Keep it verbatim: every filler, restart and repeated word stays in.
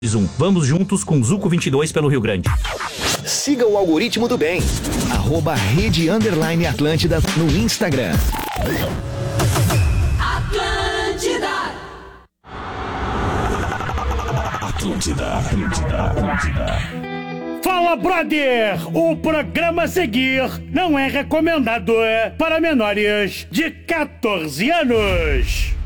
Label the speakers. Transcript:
Speaker 1: Um. Vamos juntos com Zuco vinte e dois pelo Rio Grande.
Speaker 2: Siga o algoritmo do bem. Arroba Rede Underline Atlântida no Instagram.
Speaker 3: Atlântida.
Speaker 4: Atlântida, Atlântida, Atlântida.
Speaker 5: Fala, brother! O programa a seguir não é recomendado para menores de quatorze anos.